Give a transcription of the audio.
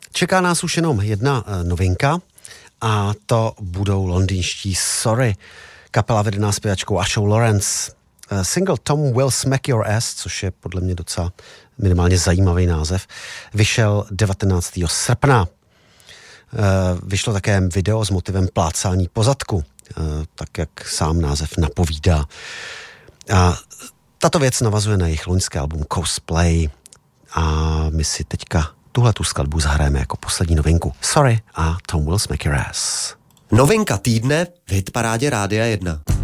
Čeká nás už jenom jedna novinka a to budou londýnští Sorry, kapela vedená zpěvačkou Ashou Lawrence. Single Tom Will Smack Your Ass, což je podle mě docela minimálně zajímavý název, vyšel 19. srpna. Vyšlo také video s motivem plácání po zadku, tak jak sám název napovídá. A tato věc navazuje na jejich loňské album Cosplay a my si teďka tuhletu skladbu zahrajeme jako poslední novinku. Sorry a Tom Will Smack Your Ass. Novinka týdne v hitparádě Rádia 1.